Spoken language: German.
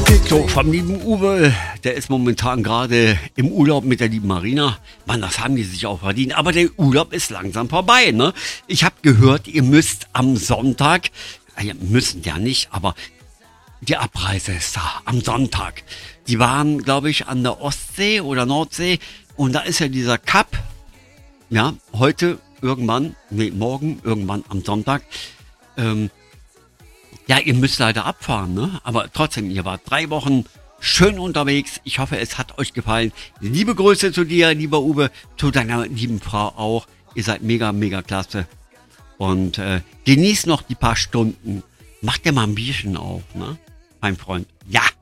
So, vom lieben Uwe, der ist momentan gerade im Urlaub mit der lieben Marina. Mann, das haben die sich auch verdient. Aber der Urlaub ist langsam vorbei, ne? Ich habe gehört, ihr müsst am Sonntag, müssen ja nicht, aber die Abreise ist da, am Sonntag. Die waren, glaube ich, an der Ostsee oder Nordsee und da ist ja dieser Cup, ja, heute irgendwann, morgen irgendwann am Sonntag. Ja, ihr müsst leider abfahren, ne? Aber trotzdem, ihr wart 3 Wochen schön unterwegs. Ich hoffe, es hat euch gefallen. Liebe Grüße zu dir, lieber Uwe, zu deiner lieben Frau auch. Ihr seid mega, mega klasse. Und genießt noch die paar Stunden. Macht dir mal ein Bierchen auf, ne? Mein Freund. Ja.